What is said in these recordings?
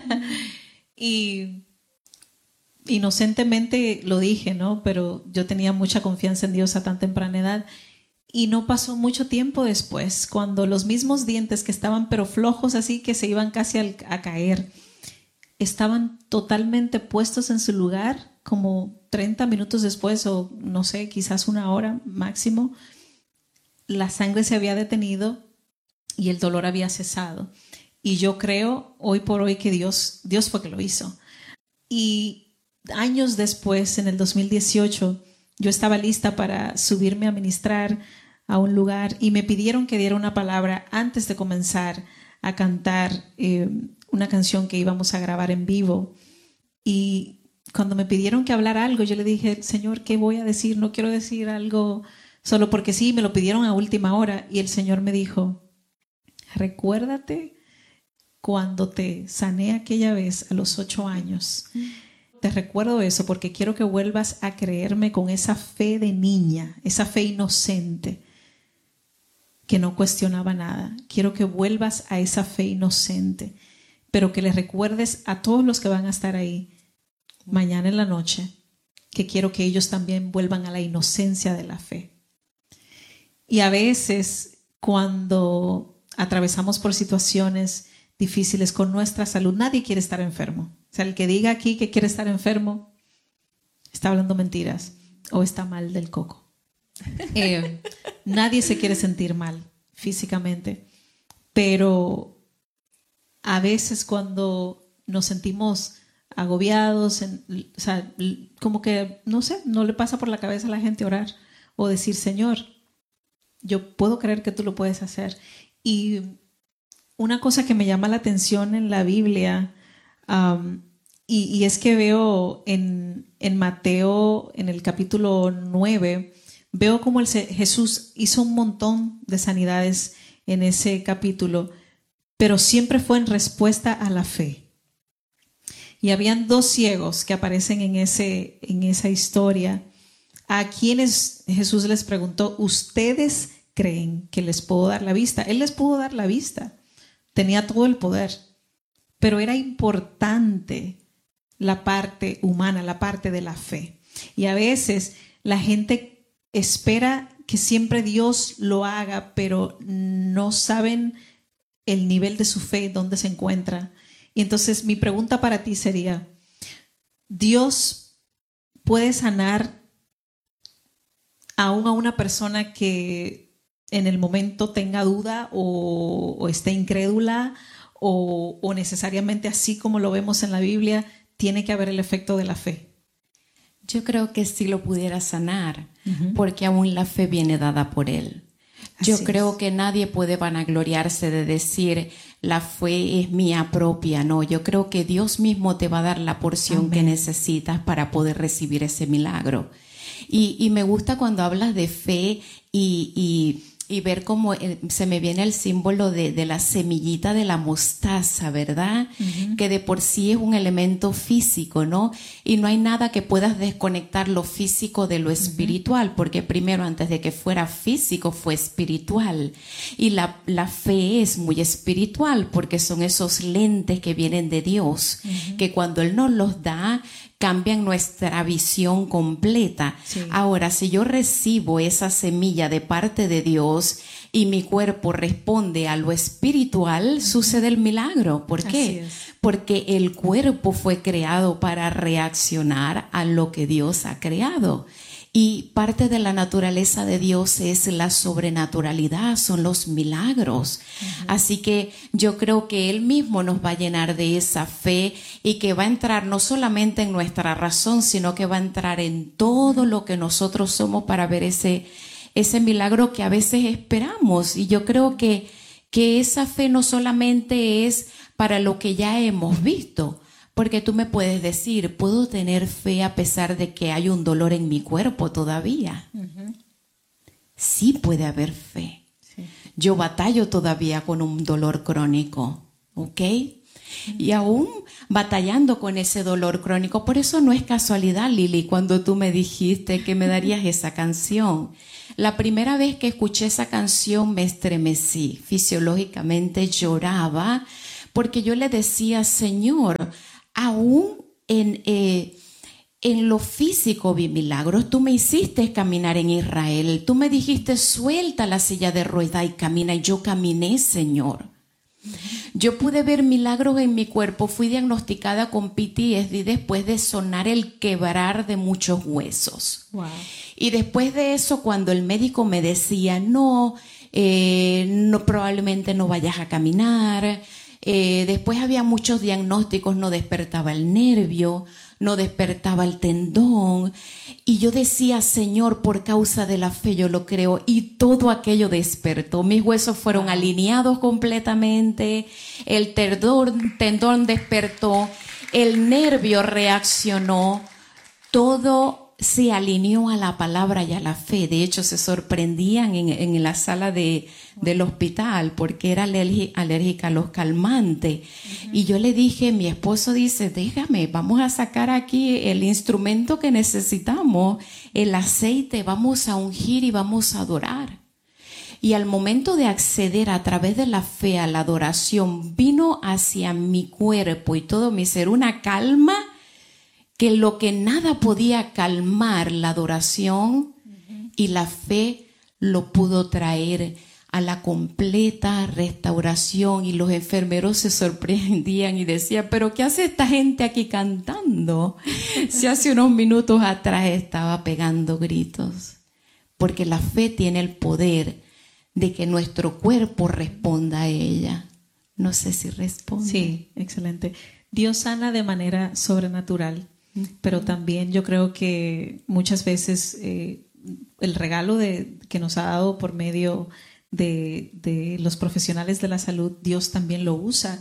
Y inocentemente lo dije, ¿no? Pero yo tenía mucha confianza en Dios a tan temprana edad. Y no pasó mucho tiempo después, cuando los mismos dientes que estaban pero flojos, así que se iban casi a caer, estaban totalmente puestos en su lugar, como 30 minutos después, o no sé, quizás una hora máximo. La sangre se había detenido y el dolor había cesado. Y yo creo hoy por hoy que Dios fue que lo hizo. Y años después, en el 2018, yo estaba lista para subirme a ministrar a un lugar y me pidieron que diera una palabra antes de comenzar a cantar una canción que íbamos a grabar en vivo. Y cuando me pidieron que hablara algo, yo le dije, Señor, ¿qué voy a decir? No quiero decir algo solo porque sí, me lo pidieron a última hora. Y el Señor me dijo, recuérdate cuando te sané aquella vez a los 8 años. Te recuerdo eso porque quiero que vuelvas a creerme con esa fe de niña, esa fe inocente que no cuestionaba nada. Quiero que vuelvas a esa fe inocente, pero que le recuerdes a todos los que van a estar ahí mañana en la noche que quiero que ellos también vuelvan a la inocencia de la fe. Y a veces cuando atravesamos por situaciones difíciles con nuestra salud, nadie quiere estar enfermo. O sea, el que diga aquí que quiere estar enfermo está hablando mentiras o está mal del coco. Nadie se quiere sentir mal físicamente, pero a veces cuando nos sentimos agobiados, o sea, como que, no sé, no le pasa por la cabeza a la gente orar o decir, Señor, yo puedo creer que tú lo puedes hacer. Y una cosa que me llama la atención en la Biblia, y es que veo en Mateo, en el capítulo 9, veo cómo Jesús hizo un montón de sanidades en ese capítulo, pero siempre fue en respuesta a la fe. Y habían 2 ciegos que aparecen en esa historia, a quienes Jesús les preguntó, ¿ustedes creen que les puedo dar la vista? Él les pudo dar la vista, tenía todo el poder, pero era importante la parte humana, la parte de la fe. Y a veces la gente espera que siempre Dios lo haga, pero no saben el nivel de su fe, dónde se encuentra. Y entonces mi pregunta para ti sería, ¿Dios puede sanar aún a una persona que en el momento tenga duda o esté incrédula o necesariamente así como lo vemos en la Biblia, tiene que haber el efecto de la fe? Yo creo que sí lo pudiera sanar, porque aún la fe viene dada por Él. Yo creo que nadie puede vanagloriarse de decir la fe es mía propia. No, yo creo que Dios mismo te va a dar la porción que necesitas para poder recibir ese milagro. Y me gusta cuando hablas de fe y ver cómo se me viene el símbolo de la semillita de la mostaza, ¿verdad? Que de por sí es un elemento físico, ¿no? Y no hay nada que puedas desconectar lo físico de lo espiritual, porque primero, antes de que fuera físico, fue espiritual. Y la fe es muy espiritual, porque son esos lentes que vienen de Dios, que cuando Él nos los da, cambian nuestra visión completa. Sí. Ahora, si yo recibo esa semilla de parte de Dios y mi cuerpo responde a lo espiritual, sucede el milagro. ¿Por qué? Porque el cuerpo fue creado para reaccionar a lo que Dios ha creado. Y parte de la naturaleza de Dios es la sobrenaturalidad, son los milagros. Así que yo creo que Él mismo nos va a llenar de esa fe y que va a entrar no solamente en nuestra razón, sino que va a entrar en todo lo que nosotros somos para ver ese milagro que a veces esperamos. Y yo creo que esa fe no solamente es para lo que ya hemos visto, porque tú me puedes decir, ¿puedo tener fe a pesar de que hay un dolor en mi cuerpo todavía? Sí puede haber fe. Sí. Yo batallo todavía con un dolor crónico, ¿ok? Y aún batallando con ese dolor crónico. Por eso no es casualidad, Lili, cuando tú me dijiste que me darías esa canción. La primera vez que escuché esa canción me estremecí, fisiológicamente lloraba, porque yo le decía, Señor, aún en lo físico vi milagros. Tú me hiciste caminar en Israel. Tú me dijiste, suelta la silla de ruedas y camina. Y yo caminé, Señor. Yo pude ver milagros en mi cuerpo. Fui diagnosticada con PTSD después de sonar el quebrar de muchos huesos. Wow. Y después de eso, cuando el médico me decía, no, probablemente no vayas a caminar. Después había muchos diagnósticos, no despertaba el nervio, no despertaba el tendón, y yo decía, Señor, por causa de la fe yo lo creo, y todo aquello despertó. Mis huesos fueron alineados completamente, el tendón despertó, el nervio reaccionó, todo se alineó a la palabra y a la fe. De hecho, se sorprendían en la sala del hospital porque era alérgica a los calmantes. Y yo le dije, mi esposo dice, déjame, vamos a sacar aquí el instrumento que necesitamos, el aceite, vamos a ungir y vamos a adorar. Y al momento de acceder a través de la fe a la adoración, vino hacia mi cuerpo y todo mi ser una calma que lo que nada podía calmar, la adoración y la fe lo pudo traer a la completa restauración. Y los enfermeros se sorprendían y decían, ¿pero qué hace esta gente aquí cantando? Si hace unos minutos atrás estaba pegando gritos. Porque la fe tiene el poder de que nuestro cuerpo responda a ella. No sé si responde. Sí, excelente. Dios sana de manera sobrenatural. Pero también yo creo que muchas veces el regalo que nos ha dado por medio de los profesionales de la salud, Dios también lo usa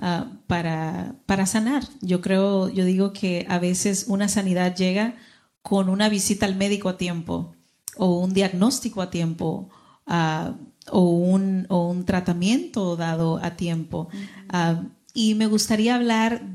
para sanar. Yo digo que a veces una sanidad llega con una visita al médico a tiempo, o un diagnóstico a tiempo, o un tratamiento dado a tiempo. Y me gustaría hablar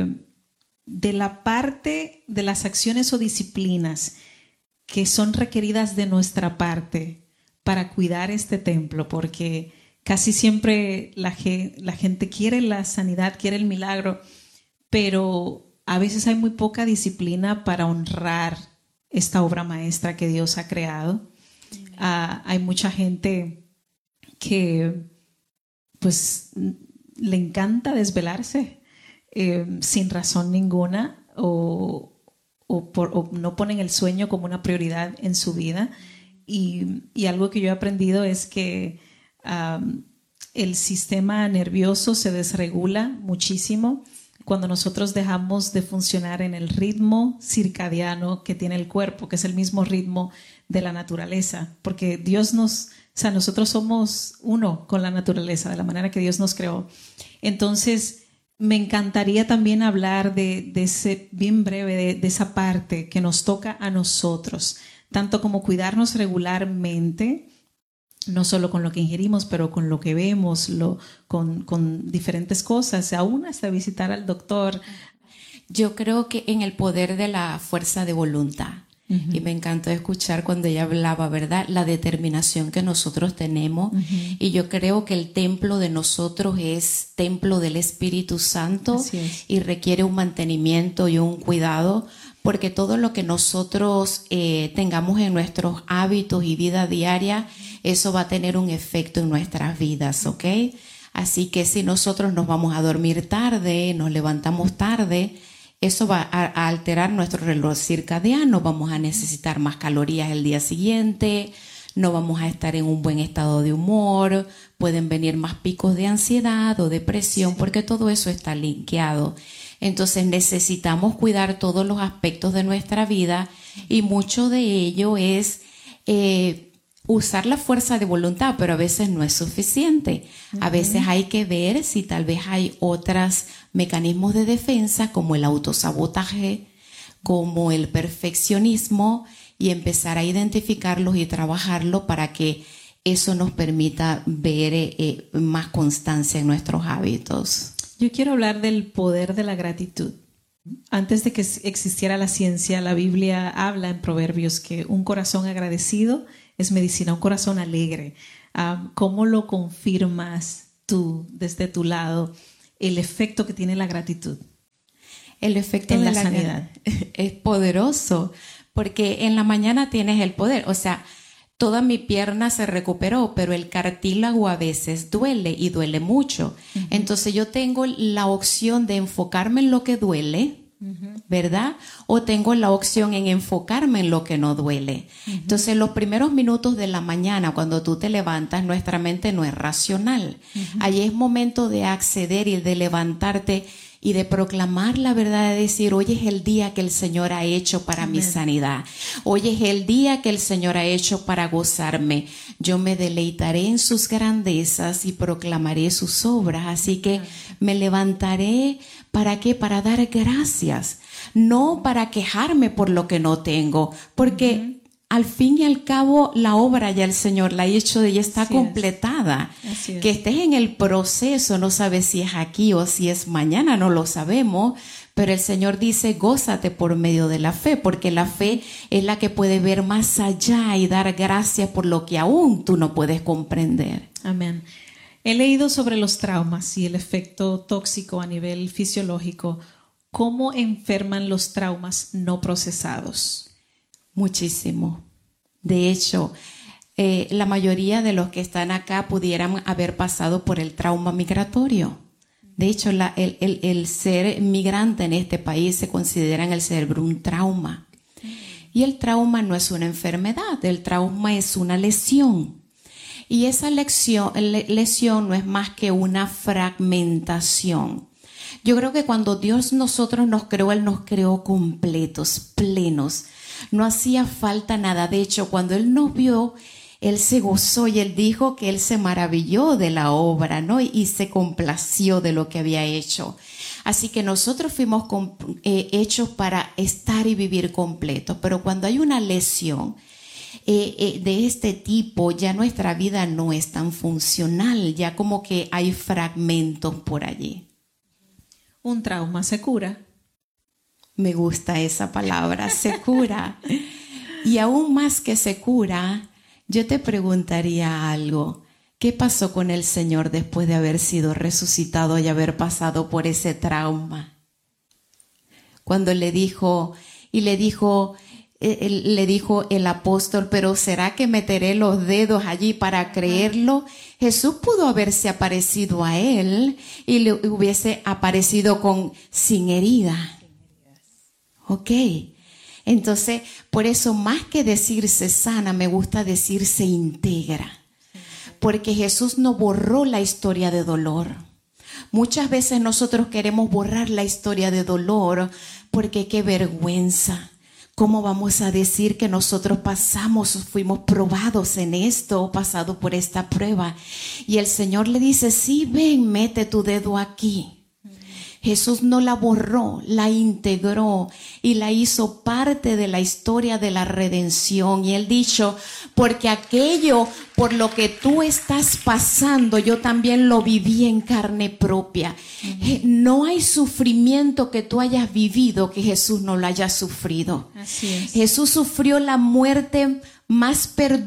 de la parte de las acciones o disciplinas que son requeridas de nuestra parte para cuidar este templo, porque casi siempre la gente quiere la sanidad, quiere el milagro, pero a veces hay muy poca disciplina para honrar esta obra maestra que Dios ha creado. Hay mucha gente que pues le encanta desvelarse sin razón ninguna, o no ponen el sueño como una prioridad en su vida. Y algo que yo he aprendido es que el sistema nervioso se desregula muchísimo cuando nosotros dejamos de funcionar en el ritmo circadiano que tiene el cuerpo, que es el mismo ritmo de la naturaleza, porque nosotros somos uno con la naturaleza, de la manera que Dios nos creó. Entonces, me encantaría también hablar de ese, bien breve, de esa parte que nos toca a nosotros, tanto como cuidarnos regularmente, no solo con lo que ingerimos, pero con lo que vemos, con diferentes cosas, aún hasta visitar al doctor. Yo creo que en el poder de la fuerza de voluntad. Uh-huh. Y me encantó escuchar cuando ella hablaba, ¿verdad? La determinación que nosotros tenemos. Uh-huh. Y yo creo que el templo de nosotros es templo del Espíritu Santo y requiere un mantenimiento y un cuidado, porque todo lo que nosotros tengamos en nuestros hábitos y vida diaria, eso va a tener un efecto en nuestras vidas, ¿ok? Así que si nosotros nos vamos a dormir tarde, nos levantamos tarde, eso va a alterar nuestro reloj circadiano, vamos a necesitar más calorías el día siguiente, no vamos a estar en un buen estado de humor, pueden venir más picos de ansiedad o depresión, porque todo eso está linkeado. Entonces necesitamos cuidar todos los aspectos de nuestra vida, y mucho de ello es usar la fuerza de voluntad, pero a veces no es suficiente. Uh-huh. A veces hay que ver si tal vez hay otros mecanismos de defensa, como el autosabotaje, como el perfeccionismo, y empezar a identificarlos y trabajarlos para que eso nos permita ver más constancia en nuestros hábitos. Yo quiero hablar del poder de la gratitud. Antes de que existiera la ciencia, la Biblia habla en Proverbios que un corazón agradecido es medicina, un corazón alegre. ¿Cómo lo confirmas tú desde tu lado? el efecto que tiene la gratitud. El efecto en de la sanidad es poderoso, porque en la mañana tienes el poder. O sea, toda mi pierna se recuperó, pero el cartílago a veces duele y duele mucho. Entonces yo tengo la opción de enfocarme en lo que duele, ¿verdad? O tengo la opción en enfocarme en lo que no duele. Entonces, los primeros minutos de la mañana, cuando tú te levantas, nuestra mente no es racional. Allí es momento de acceder y de levantarte y de proclamar la verdad, de decir, hoy es el día que el Señor ha hecho para mi sanidad. Hoy es el día que el Señor ha hecho para gozarme. Yo me deleitaré en sus grandezas y proclamaré sus obras. Así que me levantaré, ¿para qué? Para dar gracias. No para quejarme por lo que no tengo, porque al fin y al cabo la obra ya el Señor la ha hecho y está completada. Que estés en el proceso, no sabes si es aquí o si es mañana, no lo sabemos, pero el Señor dice, gózate por medio de la fe, porque la fe es la que puede ver más allá y dar gracias por lo que aún tú no puedes comprender. Amén. He leído sobre los traumas y el efecto tóxico a nivel fisiológico. ¿Cómo enferman los traumas no procesados? Muchísimo. De hecho, la mayoría de los que están acá pudieran haber pasado por el trauma migratorio. De hecho, el ser migrante en este país se considera en el cerebro un trauma. Y el trauma no es una enfermedad, el trauma es una lesión. Y esa lesión no es más que una fragmentación. Yo creo que cuando Dios nosotros nos creó, Él nos creó completos, plenos. No hacía falta nada. De hecho, cuando Él nos vio, Él se gozó y Él dijo que Él se maravilló de la obra, ¿no? Y se complació de lo que había hecho. Así que nosotros fuimos hechos para estar y vivir completos. Pero cuando hay una lesión de este tipo, ya nuestra vida no es tan funcional. Ya como que hay fragmentos por allí. Un trauma se cura. Me gusta esa palabra, se cura. Y aún más que se cura, yo te preguntaría algo. ¿Qué pasó con el Señor después de haber sido resucitado y haber pasado por ese trauma? Cuando le dijo el apóstol, pero ¿será que meteré los dedos allí para creerlo? Jesús pudo haberse aparecido a él y le hubiese aparecido sin herida. Ok, entonces por eso más que decirse sana, me gusta decirse íntegra, porque Jesús no borró la historia de dolor. Muchas veces nosotros queremos borrar la historia de dolor porque qué vergüenza. ¿Cómo vamos a decir que nosotros fuimos probados en esto o pasado por esta prueba? Y el Señor le dice, sí, ven, mete tu dedo aquí. Jesús no la borró, la integró y la hizo parte de la historia de la redención. Y Él dicho, porque aquello por lo que tú estás pasando, yo también lo viví en carne propia. No hay sufrimiento que tú hayas vivido que Jesús no lo haya sufrido. Así es. Jesús sufrió la muerte más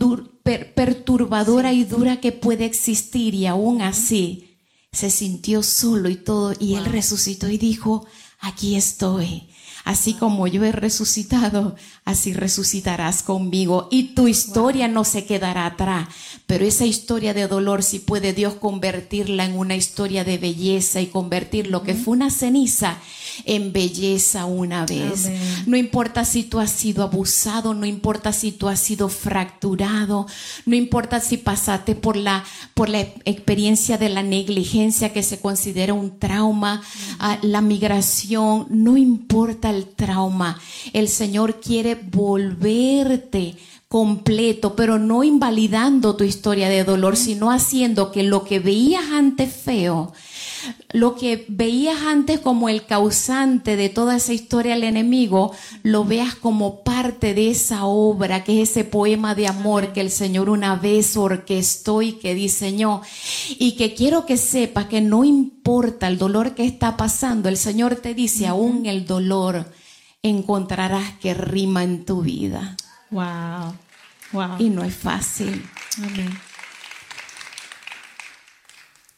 perturbadora y dura que puede existir, y aún así se sintió solo y todo, y Él resucitó y dijo, aquí estoy. Así como yo he resucitado, así resucitarás conmigo. Y tu historia no se quedará atrás. Pero esa historia de dolor, si puede Dios convertirla en una historia de belleza y convertir lo que fue una ceniza en belleza una vez. Amén. No importa si tú has sido abusado, no importa si tú has sido fracturado, no importa si pasaste por la experiencia de la negligencia que se considera un trauma, la migración, no importa el trauma. El Señor quiere volverte completo, pero no invalidando tu historia de dolor, sino haciendo que lo que veías antes feo, lo que veías antes como el causante de toda esa historia del enemigo, lo veas como parte de esa obra, que es ese poema de amor que el Señor una vez orquestó y que diseñó. Y que quiero que sepas que no importa el dolor que está pasando, el Señor te dice, aún el dolor encontrarás que rima en tu vida. Wow. Wow. Y no es fácil. Amén.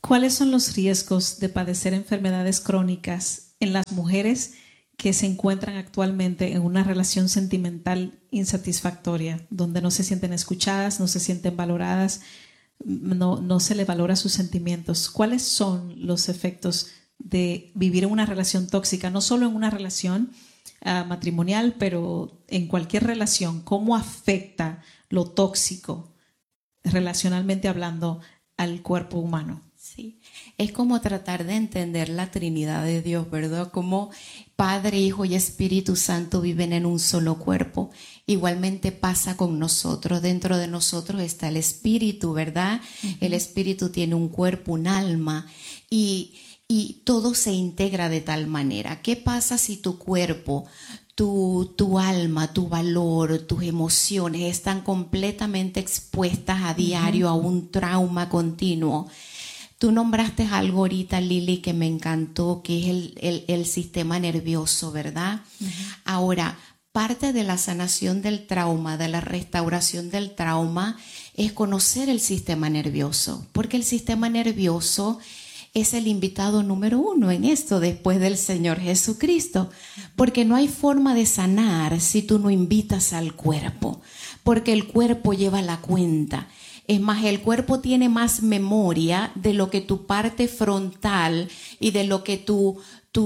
¿Cuáles son los riesgos de padecer enfermedades crónicas en las mujeres que se encuentran actualmente en una relación sentimental insatisfactoria, donde no se sienten escuchadas, no se sienten valoradas, no se le valora sus sentimientos? ¿Cuáles son los efectos de vivir en una relación tóxica, no solo en una relación matrimonial, pero en cualquier relación? ¿Cómo afecta lo tóxico, relacionalmente hablando, al cuerpo humano? Sí, es como tratar de entender la Trinidad de Dios, ¿verdad? Como Padre, Hijo y Espíritu Santo viven en un solo cuerpo. Igualmente pasa con nosotros. Dentro de nosotros está el Espíritu, ¿verdad? El Espíritu tiene un cuerpo, un alma, y todo se integra de tal manera. ¿Qué pasa si tu cuerpo, tu alma, tu valor, tus emociones están completamente expuestas a diario a un trauma continuo? Tú nombraste algo ahorita, Lili, que me encantó, que es el sistema nervioso, ¿verdad? Ahora, parte de la sanación del trauma, de la restauración del trauma, es conocer el sistema nervioso, porque el sistema nervioso es el invitado número 1 en esto después del Señor Jesucristo, porque no hay forma de sanar si tú no invitas al cuerpo, porque el cuerpo lleva la cuenta. Es más, el cuerpo tiene más memoria de lo que tu parte frontal y de lo que tu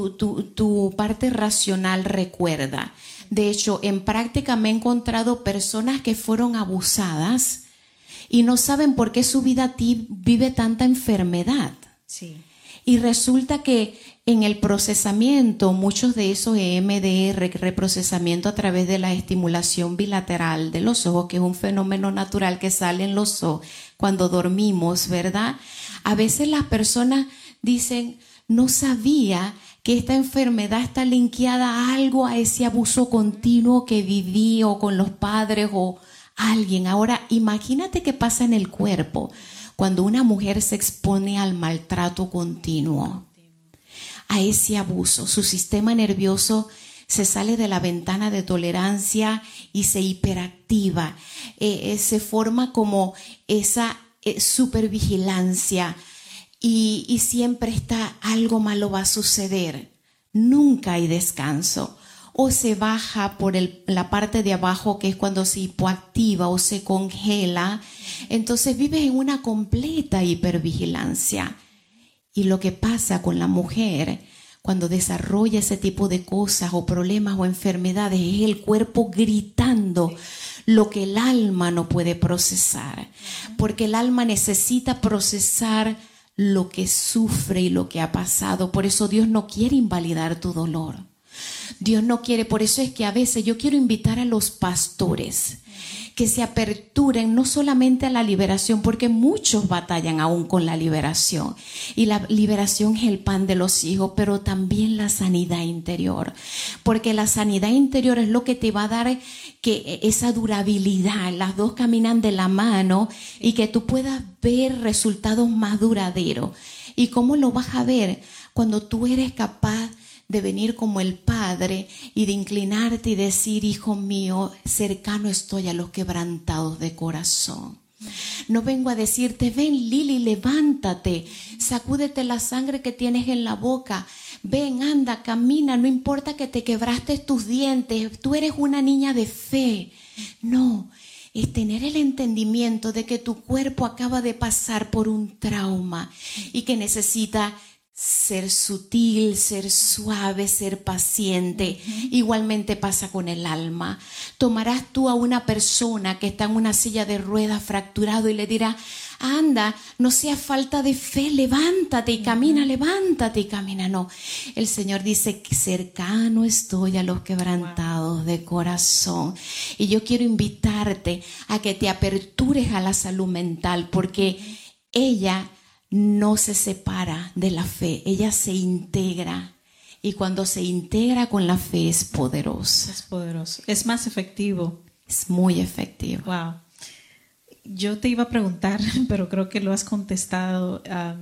parte racional recuerda. De hecho, en práctica me he encontrado personas que fueron abusadas y no saben por qué su vida vive tanta enfermedad. Sí. Y resulta que en el procesamiento, muchos de esos EMDR, reprocesamiento a través de la estimulación bilateral de los ojos, que es un fenómeno natural que sale en los ojos cuando dormimos, ¿verdad? A veces las personas dicen, no sabía que esta enfermedad está linkeada a algo, a ese abuso continuo que viví o con los padres o alguien. Ahora, imagínate qué pasa en el cuerpo cuando una mujer se expone al maltrato continuo, a ese abuso. Su sistema nervioso se sale de la ventana de tolerancia y se hiperactiva. Se forma como esa supervigilancia y siempre está algo malo va a suceder. Nunca hay descanso. O se baja por la parte de abajo, que es cuando se hipoactiva o se congela. Entonces vives en una completa hipervigilancia. Y lo que pasa con la mujer cuando desarrolla ese tipo de cosas o problemas o enfermedades es el cuerpo gritando lo que el alma no puede procesar. Porque el alma necesita procesar lo que sufre y lo que ha pasado. Por eso Dios no quiere invalidar tu dolor. Dios no quiere, por eso es que a veces yo quiero invitar a los pastores que se aperturen no solamente a la liberación, porque muchos batallan aún con la liberación, y la liberación es el pan de los hijos, pero también la sanidad interior, porque la sanidad interior es lo que te va a dar que esa durabilidad, las dos caminan de la mano y que tú puedas ver resultados más duraderos. ¿Y cómo lo vas a ver? Cuando tú eres capaz de venir como el Padre y de inclinarte y decir, hijo mío, cercano estoy a los quebrantados de corazón. No vengo a decirte, ven Lili, levántate, sacúdete la sangre que tienes en la boca, ven, anda, camina, no importa que te quebraste tus dientes, tú eres una niña de fe. No, es tener el entendimiento de que tu cuerpo acaba de pasar por un trauma y que necesita ser sutil, ser suave, ser paciente. Igualmente pasa con el alma. Tomarás tú a una persona que está en una silla de ruedas fracturado y le dirás, anda, no sea falta de fe, levántate y camina, levántate y camina. No, el Señor dice que cercano estoy a los quebrantados de corazón. Y yo quiero invitarte a que te apertures a la salud mental, porque ella no se separa de la fe, ella se integra, y cuando se integra con la fe es poderoso. Es poderoso, es más efectivo. Es muy efectivo. Wow. Yo te iba a preguntar, pero creo que lo has contestado,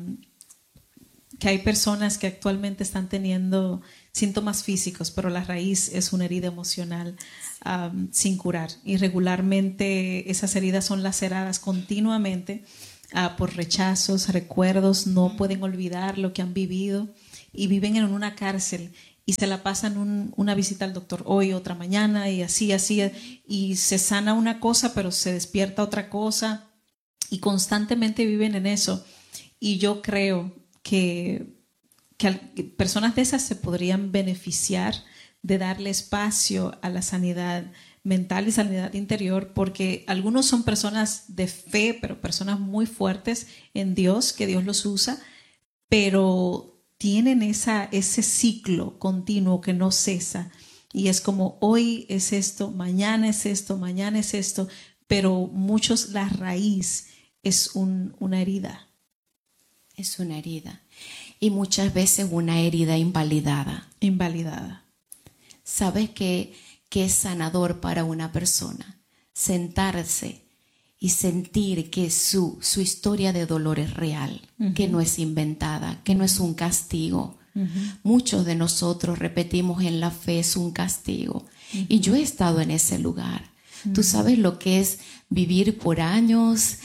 que hay personas que actualmente están teniendo síntomas físicos, pero la raíz es una herida emocional sin curar, y regularmente esas heridas son laceradas continuamente por rechazos, recuerdos, no pueden olvidar lo que han vivido y viven en una cárcel y se la pasan una visita al doctor hoy, otra mañana y así, y se sana una cosa pero se despierta otra cosa y constantemente viven en eso. Y yo creo que personas de esas se podrían beneficiar de darle espacio a la sanidad mental y sanidad interior, porque algunos son personas de fe, pero personas muy fuertes en Dios, que Dios los usa, pero tienen ese ciclo continuo que no cesa. Y es como hoy es esto, mañana es esto, mañana es esto, pero muchos la raíz es una herida. Es una herida. Y muchas veces una herida invalidada. Invalidada. ¿Sabes qué es sanador para una persona? Sentarse y sentir que su historia de dolor es real, que no es inventada, que no es un castigo. Muchos de nosotros repetimos en la fe es un castigo. Y yo he estado en ese lugar. Tú sabes lo que es vivir por años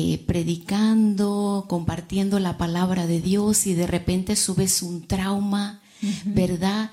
predicando, compartiendo la palabra de Dios y de repente subes un trauma, ¿verdad?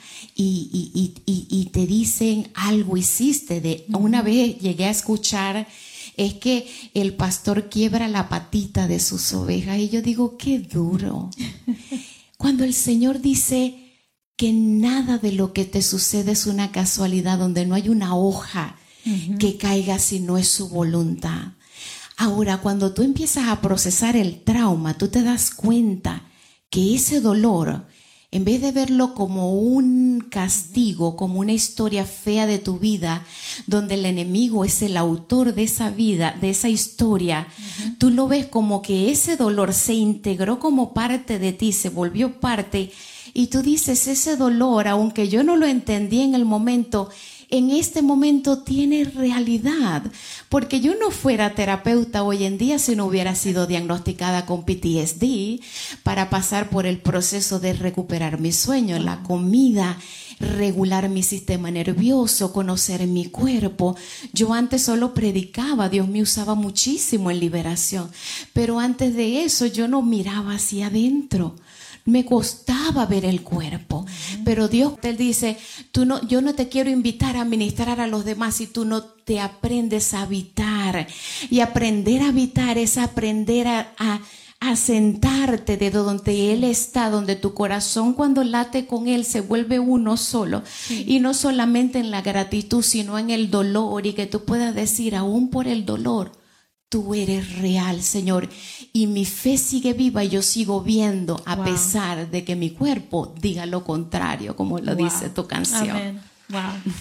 Y te dicen algo hiciste. Una vez llegué a escuchar, es que el pastor quiebra la patita de sus ovejas y yo digo, qué duro. Cuando el Señor dice que nada de lo que te sucede es una casualidad, donde no hay una hoja que caiga si no es su voluntad. Ahora, cuando tú empiezas a procesar el trauma, tú te das cuenta que ese dolor, en vez de verlo como un castigo, como una historia fea de tu vida, donde el enemigo es el autor de esa vida, de esa historia, tú lo ves como que ese dolor se integró como parte de ti, se volvió parte, y tú dices, ese dolor, aunque yo no lo entendí en el momento, en este momento tiene realidad, porque yo no fuera terapeuta hoy en día si no hubiera sido diagnosticada con PTSD para pasar por el proceso de recuperar mi sueño, la comida, regular mi sistema nervioso, conocer mi cuerpo. Yo antes solo predicaba, Dios me usaba muchísimo en liberación, pero antes de eso yo no miraba hacia adentro. Me costaba ver el cuerpo, pero Dios te dice, yo no te quiero invitar a ministrar a los demás si tú no te aprendes a habitar. Y aprender a habitar es aprender a sentarte de donde Él está, donde tu corazón cuando late con Él se vuelve uno solo. Y no solamente en la gratitud, sino en el dolor, y que tú puedas decir, aún por el dolor, tú eres real, Señor, y mi fe sigue viva y yo sigo viendo a pesar de que mi cuerpo diga lo contrario, como lo dice tu canción. Amén. Wow. Amén.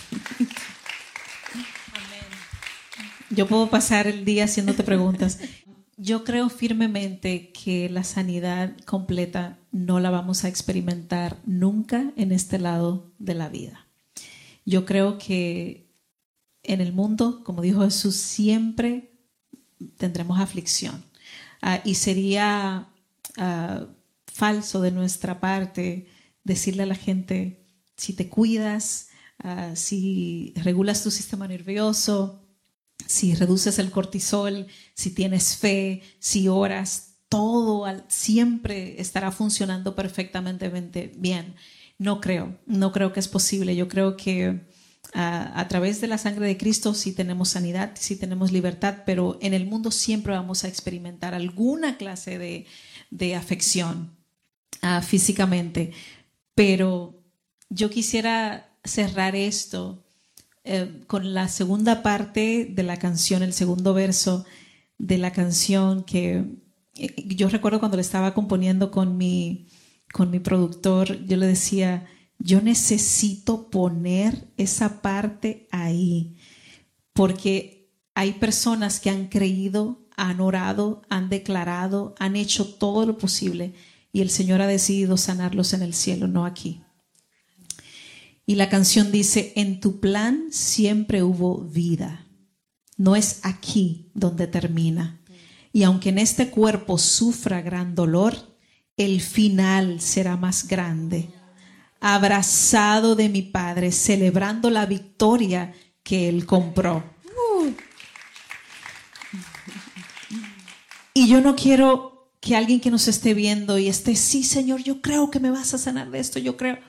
Yo puedo pasar el día haciéndote preguntas. Yo creo firmemente que la sanidad completa no la vamos a experimentar nunca en este lado de la vida. Yo creo que en el mundo, como dijo Jesús, siempre tendremos aflicción, y sería falso de nuestra parte decirle a la gente, si te cuidas, si regulas tu sistema nervioso, si reduces el cortisol, si tienes fe, si oras, todo siempre estará funcionando perfectamente bien. No creo que es posible. Yo creo que a través de la sangre de Cristo sí tenemos sanidad, sí tenemos libertad, pero en el mundo siempre vamos a experimentar alguna clase de afección físicamente. Pero yo quisiera cerrar esto con la segunda parte de la canción, el segundo verso de la canción, que yo recuerdo cuando le estaba componiendo con mi productor, yo le decía, yo necesito poner esa parte ahí, porque hay personas que han creído, han orado, han declarado, han hecho todo lo posible y el Señor ha decidido sanarlos en el cielo, no aquí. Y la canción dice, en tu plan siempre hubo vida, no es aquí donde termina. Y aunque en este cuerpo sufra gran dolor, el final será más grande. Abrazado de mi Padre, celebrando la victoria que Él compró. Y yo no quiero que alguien que nos esté viendo y esté, sí, Señor, yo creo que me vas a sanar de esto, yo creo.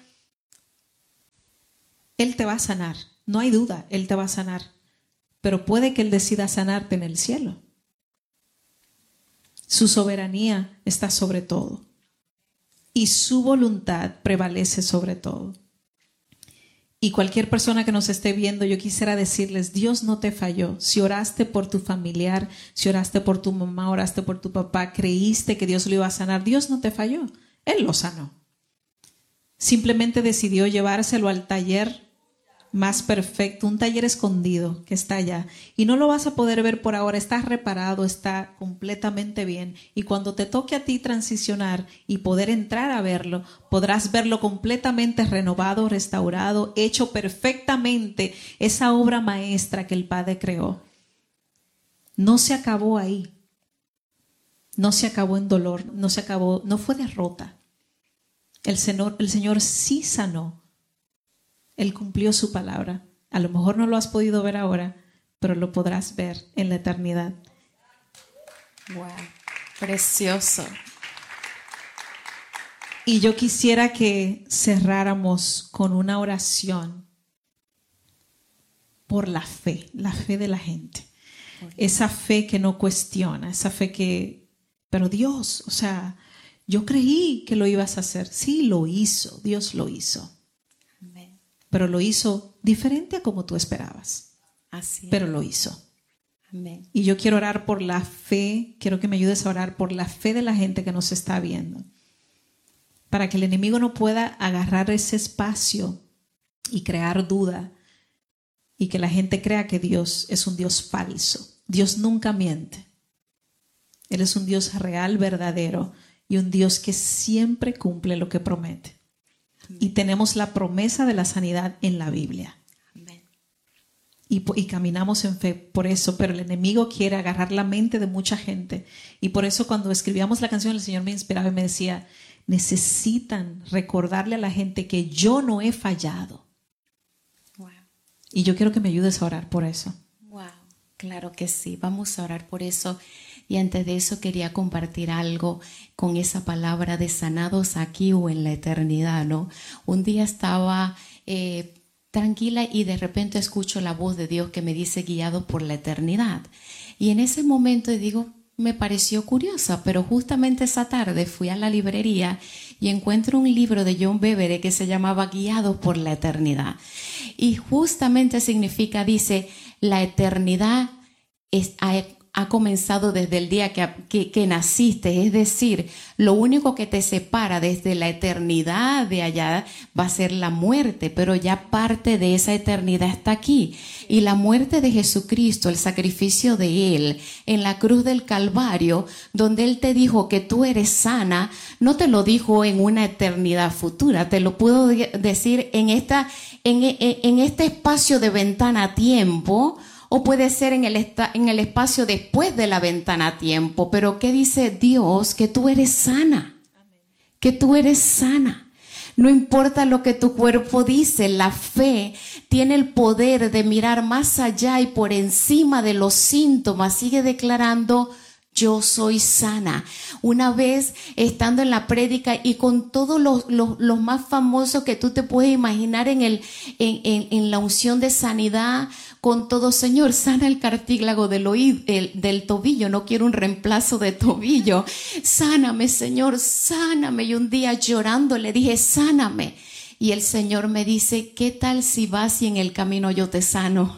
Él te va a sanar, no hay duda, Él te va a sanar. Pero puede que Él decida sanarte en el cielo. Su soberanía está sobre todo. Y su voluntad prevalece sobre todo. Y cualquier persona que nos esté viendo, yo quisiera decirles, Dios no te falló. Si oraste por tu familiar, si oraste por tu mamá, oraste por tu papá, creíste que Dios lo iba a sanar, Dios no te falló. Él lo sanó. Simplemente decidió llevárselo al taller más perfecto, un taller escondido que está allá. Y no lo vas a poder ver por ahora, está reparado, está completamente bien. Y cuando te toque a ti transicionar y poder entrar a verlo, podrás verlo completamente renovado, restaurado, hecho perfectamente, esa obra maestra que el Padre creó. No se acabó ahí. No se acabó en dolor, no se acabó, no fue derrota. El Señor sí sanó. Él cumplió su palabra. A lo mejor no lo has podido ver ahora, pero lo podrás ver en la eternidad. Wow, precioso. Y yo quisiera que cerráramos con una oración por la fe de la gente. Esa fe que no cuestiona, esa fe que, pero Dios, o sea, yo creí que lo ibas a hacer. Sí, lo hizo, Dios lo hizo. Pero lo hizo diferente a como tú esperabas. Así es. Pero lo hizo. Amén. Y yo quiero orar por la fe, quiero que me ayudes a orar por la fe de la gente que nos está viendo. Para que el enemigo no pueda agarrar ese espacio y crear duda. Y que la gente crea que Dios es un Dios falso. Dios nunca miente. Él es un Dios real, verdadero. Y un Dios que siempre cumple lo que promete. Y tenemos la promesa de la sanidad en la Biblia. Amén. Y caminamos en fe por eso, pero el enemigo quiere agarrar la mente de mucha gente. Y por eso cuando escribíamos la canción, el Señor me inspiraba y me decía, necesitan recordarle a la gente que yo no he fallado. Wow. Y yo quiero que me ayudes a orar por eso. Wow, claro que sí, vamos a orar por eso. Y antes de eso quería compartir algo con esa palabra de sanados aquí o en la eternidad, ¿no? Un día estaba tranquila y de repente escucho la voz de Dios que me dice guiado por la eternidad. Y en ese momento digo, me pareció curiosa, pero justamente esa tarde fui a la librería y encuentro un libro de John Bevere que se llamaba Guiado por la eternidad. Y justamente significa, dice, la eternidad ha comenzado desde el día que naciste, es decir, lo único que te separa desde la eternidad de allá va a ser la muerte, pero ya parte de esa eternidad está aquí. Y la muerte de Jesucristo, el sacrificio de Él en la cruz del Calvario, donde Él te dijo que tú eres sana, no te lo dijo en una eternidad futura, te lo puedo decir en este espacio de ventana-tiempo, o puede ser en el espacio después de la ventana-tiempo. Pero ¿qué dice Dios? Que tú eres sana. Que tú eres sana. No importa lo que tu cuerpo dice, la fe tiene el poder de mirar más allá y por encima de los síntomas. Sigue declarando, yo soy sana. Una vez estando en la prédica y con todos los más famosos que tú te puedes imaginar en la unción de sanidad, con todo, Señor, sana el cartílago del tobillo, no quiero un reemplazo de tobillo, sáname, Señor, sáname. Y un día llorando le dije, sáname. Y el Señor me dice, ¿qué tal si vas y en el camino yo te sano?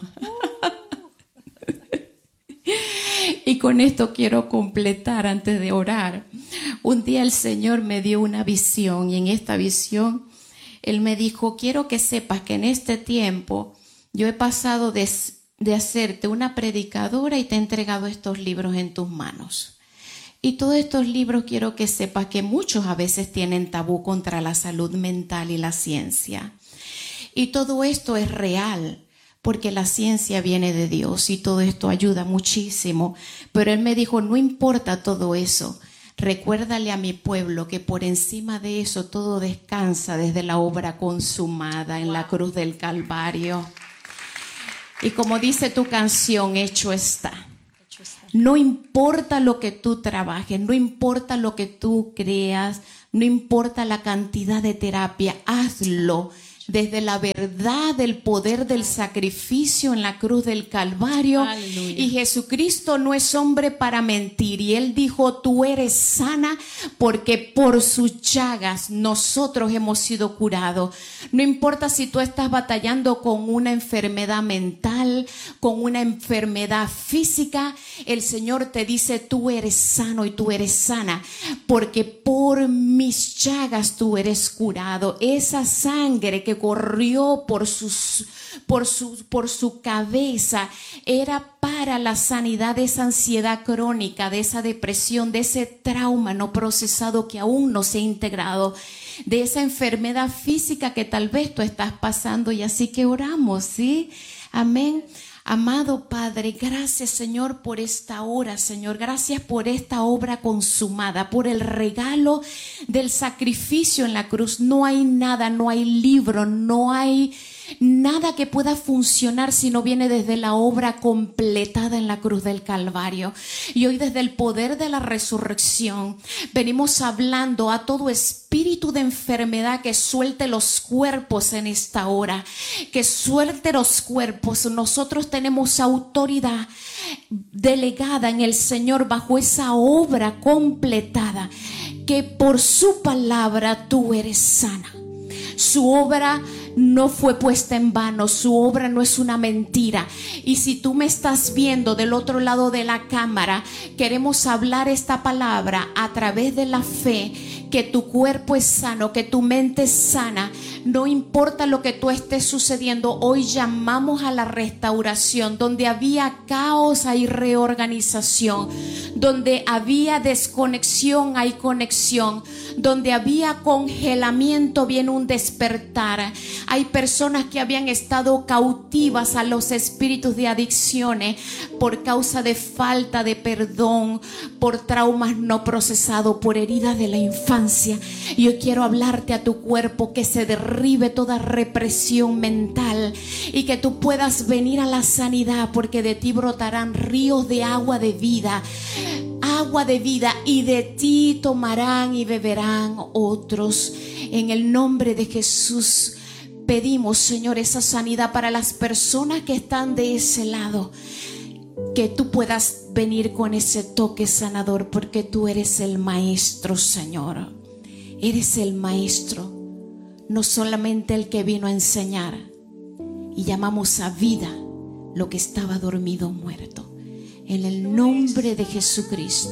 Y con esto quiero completar antes de orar. Un día el Señor me dio una visión y en esta visión Él me dijo, quiero que sepas que en este tiempo yo he pasado de hacerte una predicadora y te he entregado estos libros en tus manos. Y todos estos libros quiero que sepas que muchos a veces tienen tabú contra la salud mental y la ciencia. Y todo esto es real, porque la ciencia viene de Dios y todo esto ayuda muchísimo. Pero Él me dijo, no importa todo eso. Recuérdale a mi pueblo que por encima de eso todo descansa desde la obra consumada en la cruz del Calvario. Y como dice tu canción, hecho está. No importa lo que tú trabajes, no importa lo que tú creas, no importa la cantidad de terapia, hazlo desde la verdad del poder del sacrificio en la cruz del Calvario. Aleluya. Y Jesucristo no es hombre para mentir. Y Él dijo, tú eres sana porque por sus llagas nosotros hemos sido curados. No importa si tú estás batallando con una enfermedad mental, con una enfermedad física, el Señor te dice, tú eres sano y tú eres sana porque por mis llagas tú eres curado. Esa sangre que corrió por su cabeza era para la sanidad de esa ansiedad crónica, de esa depresión, de ese trauma no procesado que aún no se ha integrado, de esa enfermedad física que tal vez tú estás pasando. Y así que oramos, ¿sí? Amén. Amado Padre, gracias Señor por esta hora, Señor. Gracias por esta obra consumada, por el regalo del sacrificio en la cruz. No hay nada, no hay libro, no hay nada que pueda funcionar si no viene desde la obra completada en la cruz del Calvario. Y hoy desde el poder de la resurrección venimos hablando a todo espíritu de enfermedad que suelte los cuerpos en esta hora, que suelte los cuerpos. Nosotros tenemos autoridad delegada en el Señor bajo esa obra completada, que por su palabra tú eres sana. Su obra no fue puesta en vano, su obra no es una mentira. Y si tú me estás viendo del otro lado de la cámara, queremos hablar esta palabra a través de la fe, que tu cuerpo es sano, que tu mente es sana. No importa lo que tú estés sucediendo, hoy llamamos a la restauración. Donde había caos hay reorganización, donde había desconexión hay conexión, donde había congelamiento viene un despertar. Hay personas que habían estado cautivas a los espíritus de adicciones por causa de falta de perdón, por traumas no procesados, por heridas de la infancia. Yo quiero hablarte a tu cuerpo, que se derribe toda represión mental y que tú puedas venir a la sanidad, porque de ti brotarán ríos de agua de vida, y de ti tomarán y beberán otros. En el nombre de Jesús pedimos, Señor, esa sanidad para las personas que están de ese lado, que tú puedas venir con ese toque sanador, porque tú eres el maestro, Señor. Eres el maestro, no solamente el que vino a enseñar, y llamamos a vida lo que estaba dormido o muerto. En el nombre de Jesucristo.